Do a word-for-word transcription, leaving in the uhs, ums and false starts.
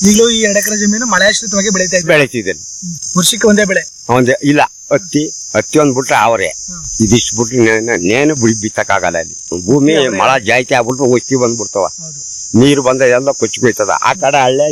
ಈಗಲೂ ಈ ಎರಡು ಎಕರೆ ಜಮೀನು ಮಳೆಯಾಶ್ರಿತವಾಗಿ ಬೆಳೀತಾ ಇದ್ದೆ. ಬೆಳಿತಿದ್ದೇನೆ. ವರ್ಷಕ್ಕೆ ಒಂದೇ ಬೆಳೆ? ಒಂದೇ ಇಲ್ಲ, ಹತ್ತಿ ಹತ್ತಿ ಒಂದ್ ಬಿಟ್ರೆ ಅವರೇ. ಇದಿಷ್ಟು ಬಿಟ್ರೆ ನೇನು ಬಿಡಿ ಬಿತ್ತಕ್ಕಾಗಲ್ಲ. ಅಲ್ಲಿ ಭೂಮಿ ಮಳೆ ಜಾಸ್ತಿ ಆಗ್ಬಿಟ್ರೆ ಒತ್ತಿ ಬಂದ್ಬಿಡ್ತಾವ, ನೀರು ಬಂದ ಎಲ್ಲ ಕೊಚ್ಚಿಕೊಯ್ತದ. ಆ ಕಡೆ ಹಳ್ಳಿ